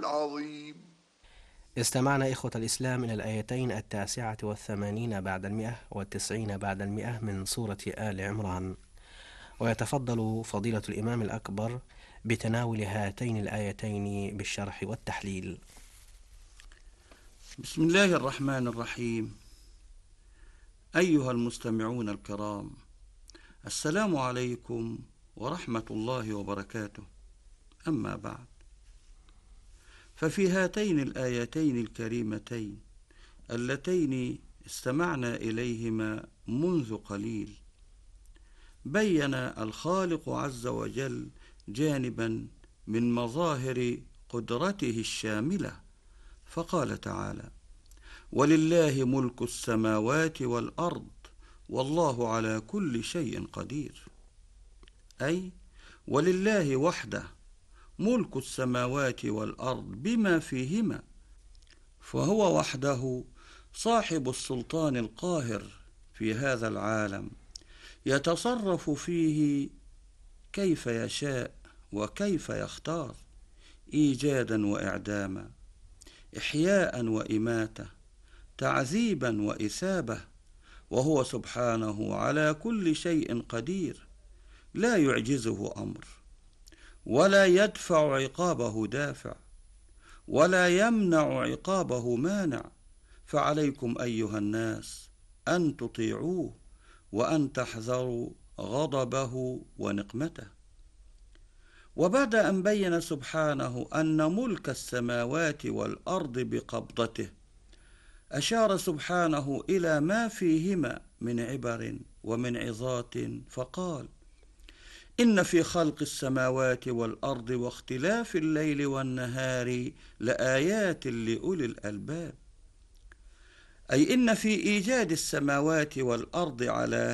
عظيم. استمعنا إخوة الإسلام إلى الآيتين 89 بعد 190 بعد 100 من سورة آل عمران. ويتفضل فضيلة الإمام الأكبر بتناول هاتين الآيتين بالشرح والتحليل. بسم الله الرحمن الرحيم. أيها المستمعون الكرام، السلام عليكم ورحمة الله وبركاته. أما بعد، ففي هاتين الآيتين الكريمتين اللتين استمعنا إليهما منذ قليل، بين الخالق عز وجل جانبا من مظاهر قدرته الشاملة، فقال تعالى: ولله ملك السماوات والأرض والله على كل شيء قدير. أي ولله وحده ملك السماوات والأرض بما فيهما، فهو وحده صاحب السلطان القاهر في هذا العالم، يتصرف فيه كيف يشاء وكيف يختار، إيجادا وإعداما، إحياء وإماتة، تعذيبا وإثابة، وهو سبحانه على كل شيء قدير، لا يعجزه أمر، ولا يدفع عقابه دافع، ولا يمنع عقابه مانع. فعليكم أيها الناس أن تطيعوه وأن تحذروا غضبه ونقمته. وبعد أن بين سبحانه أن ملك السماوات والأرض بقبضته، أشار سبحانه إلى ما فيهما من عبر ومن عظات، فقال: إن في خلق السماوات والأرض واختلاف الليل والنهار لآيات لأولي الألباب. أي إن في إيجاد السماوات والأرض على